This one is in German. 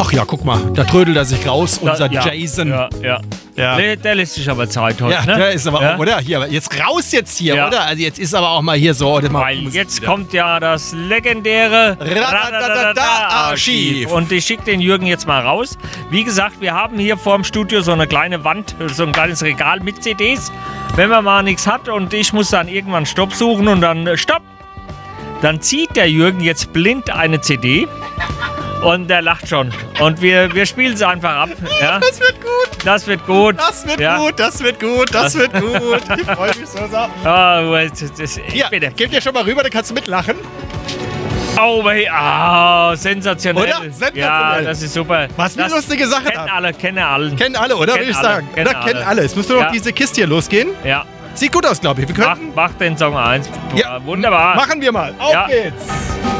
Ach ja, guck mal, da trödelt er sich raus, unser Jason. Ja. Der lässt sich aber Zeit heute, Ja, ne? der ist aber auch, oder? Hier, jetzt raus hier, oder? Also jetzt ist aber auch mal hier so. Weil jetzt kommt ja das legendäre Archiv. Und ich schicke den Jürgen jetzt mal raus. Wie gesagt, wir haben hier vorm Studio so eine kleine Wand, so ein kleines Regal mit CDs. Wenn man mal nichts hat und ich muss dann irgendwann Stopp suchen und dann Stopp, dann zieht der Jürgen jetzt blind eine CD und der lacht schon. Und wir spielen es einfach ab. Ja? Das wird gut. Das wird gut. Das wird gut, das wird gut, das wird gut. Ich freue mich so. Hier, gib dir schon mal rüber, dann kannst du mitlachen. Sensationell. Oder? Sensationell. Ja, das ist super. Was für eine lustige Sache. Kennen alle. Kennen alle, oder? Würde ich sagen. Kennen alle. Es muss nur noch diese Kiste hier losgehen. Ja. Sieht gut aus, glaube ich. Wir könnten Mach den Song 1. Ja, wunderbar. Machen wir mal. Auf geht's.